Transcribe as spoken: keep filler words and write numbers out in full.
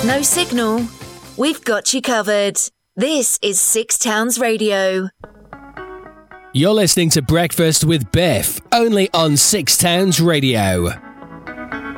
No signal? We've got you covered. This is Six Towns Radio. You're listening to Breakfast with Biff, only on Six Towns Radio.